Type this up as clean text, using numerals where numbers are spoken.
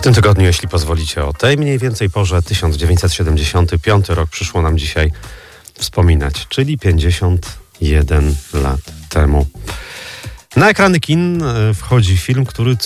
tym tygodniu, jeśli pozwolicie, o tej mniej więcej porze 1975 rok przyszło nam dzisiaj wspominać, czyli 51 lat temu. Na ekrany kin wchodzi film, który